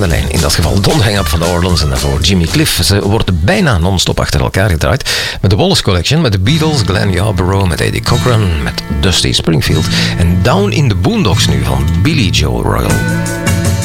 de lijn. In dat geval Don't Hang Up van de Orleans en daarvoor Jimmy Cliff. Ze worden bijna non-stop achter elkaar gedraaid. Met de Wallace Collection, met de Beatles, Glenn Yarborough, met Eddie Cochran, met Dusty Springfield. En Down in the Boondocks nu van Billy Joe Royal.